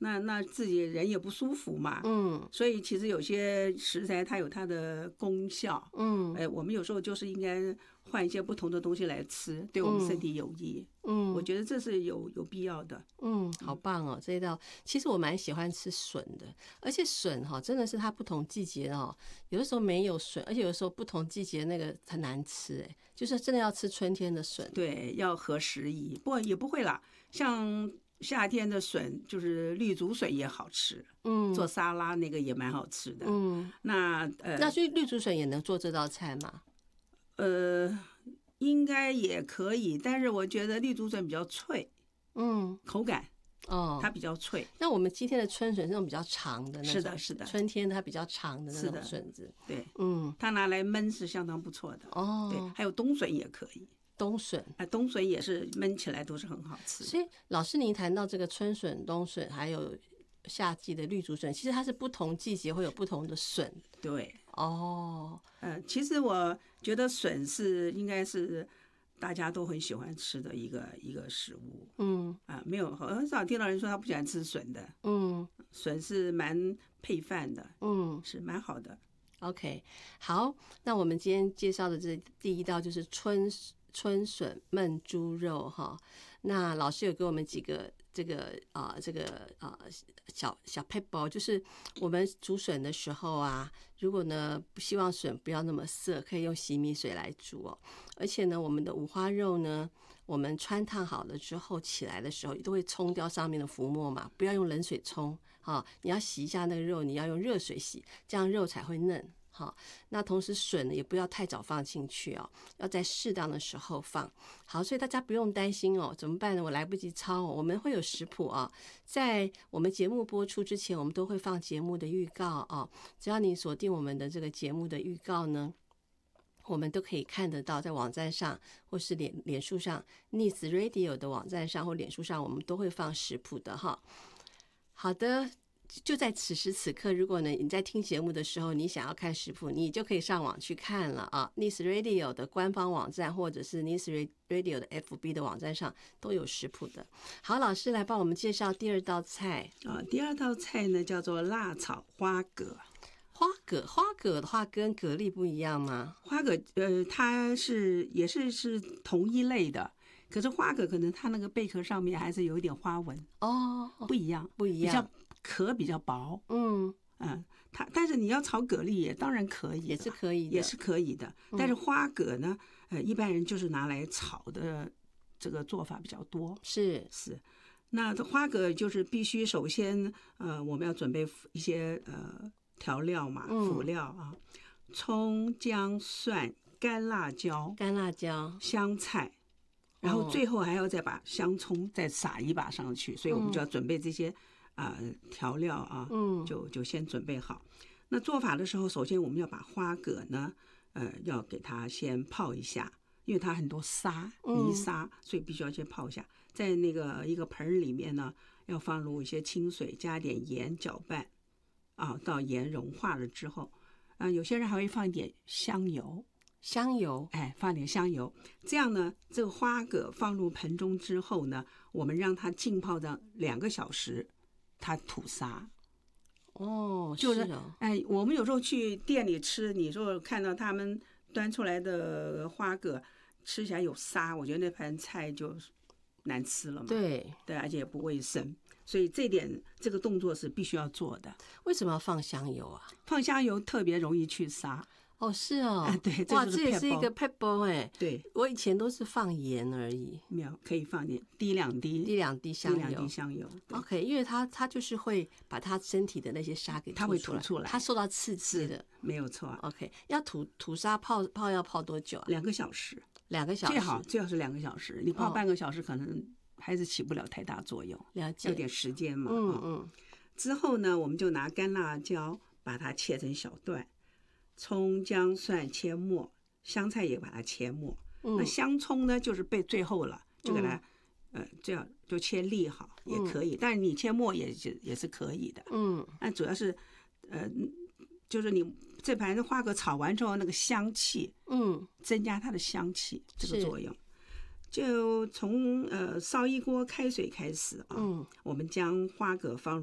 那自己人也不舒服嘛。所以其实有些食材它有它的功效。我们有时候就是应该换一些不同的东西来吃，对我们身体有益。我觉得这是有必要的。 好棒哦！这一道其实我蛮喜欢吃笋的，而且笋真的是它不同季节有的时候没有笋，而且有的时候不同季节那个很难吃就是真的要吃春天的笋。 对，要合时宜。不过也不会啦，像夏天的笋就是绿竹笋也好吃，做沙拉那个也蛮好吃的。那所以绿竹笋也能做这道菜吗？ 应该也可以，但是我觉得绿竹笋比较脆，口感它比较脆。 那我们今天的春笋是那种比较长的那种， 是的， 春天它比较长的那种笋子。 对，它拿来焖是相当不错的。对，还有冬笋也可以。 冬笋冬笋也是焖起来都是很好吃。 所以老师您谈到这个春笋、冬笋还有夏季的绿竹笋，其实它是不同季节会有不同的笋。 对，其实我觉得笋应该是大家都很喜欢吃的一个食物。没有很少听到人说他不喜欢吃笋的。笋是蛮配饭的。是蛮好的。 OK， 好，那我们今天介绍的这第一道就是春笋焖猪肉哈。那老师有给我们几个小 pebble， 就是我们煮笋的时候啊，如果呢不希望笋不要那么涩，可以用洗米水来煮而且呢，我们的五花肉呢，我们汆烫好了之后起来的时候，都会冲掉上面的浮沫嘛，不要用冷水冲你要洗一下那个肉，你要用热水洗，这样肉才会嫩。好，那同时笋呢也不要太早放进去要在适当的时候放。好，所以大家不用担心怎么办呢？我来不及抄我们会有食谱在我们节目播出之前，我们都会放节目的预告只要你锁定我们的这个节目的预告呢，我们都可以看得到，在网站上或是脸书上 Nice Radio 的网站上或脸书上，我们都会放食谱的好的。就在此时此刻，如果呢你在听节目的时候，你想要看食谱，你就可以上网去看了Nice Radio 的官方网站或者是 Nice Radio 的 FB 的网站上都有食谱的。好，老师来帮我们介绍第二道菜第二道菜呢叫做辣炒花蛤。 花蛤的话跟蛤蜊不一样吗？ 花蛤它也是同一类的，可是花蛤可能它那个贝壳上面还是有一点花纹不一样，壳比较薄。但是你要炒蛤蜊也当然可以， 也是可以的。 但是花蛤呢一般人就是拿来炒的，这个做法比较多。是。那花蛤就是必须首先我们要准备一些调料嘛，辅料葱姜蒜干辣椒香菜，然后最后还要再把香葱再撒一把上去，所以我们就要准备这些调料就先准备好。那做法的时候，首先我们要把花蛤呢要给它先泡一下，因为它很多泥沙，所以必须要先泡一下。在那个一个盆里面呢，要放入一些清水，加点盐搅拌到盐融化了之后有些人还会放一点香油，放点香油。这样呢，这个花蛤放入盆中之后呢，我们让它浸泡到2个小时，它吐沙。就是我们有时候去店里吃，你说看到他们端出来的花蛤吃起来有沙，我觉得那盘菜就难吃了嘛。对，而且也不卫生。所以这个动作是必须要做的。 为什么要放香油啊？ 放香油特别容易去沙。 是对， 哇，这也是一个 pebble 对， 我以前都是放盐而已。 没有，可以放点滴两滴香油。 OK， 因为它就是会把它身体的那些沙给它会吐出来， 它受到刺激的， 没有错。 OK， 要吐沙泡要泡多久 2个小时。 2个小时， 最好是2个小时。你泡半个小时可能还是起不了太大作用。 了解， 有点时间嘛。之后呢，我们就拿干辣椒把它切成小段，葱姜蒜切末，香菜也把它切末。那香葱呢就是最后了，就给它这样就切粒好也可以，但是你切末也是可以的。那主要是就是你这盘花蛤炒完之后那个香气，增加它的香气这个作用。就从烧一锅开水开始我们将花蛤放